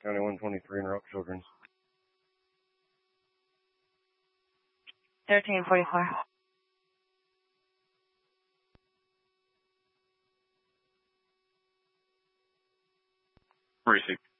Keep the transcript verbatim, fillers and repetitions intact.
County one twenty-three in Rock Children's. thirteen forty-four. Receive.